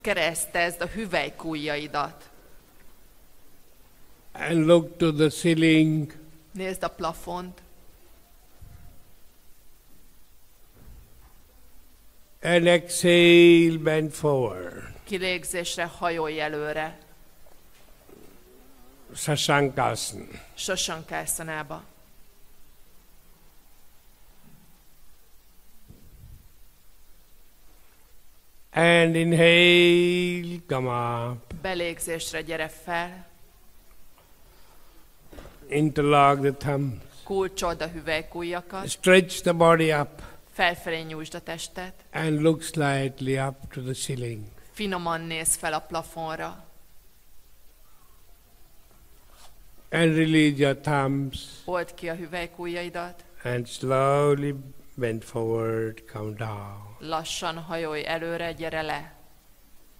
Keresztezd a hüvelykujjaidat. And look to the ceiling. Nézd a plafont. And exhale, bend forward. Kilégzésre hajolj előre. Sasankasana. Sasankásztanába. And inhale, come up. Belégzésre gyere fel. Interlock the thumbs. Kulcsold a hüvelykujjakat. Stretch the body up. Felfelé nyújtsd a testet. And look slightly up to the ceiling. Finoman nézz fel a plafonra. And release your thumbs. Old ki a hüvelykujjaidat. And slowly bend forward, come down. Lassan hajolj előre, gyere le.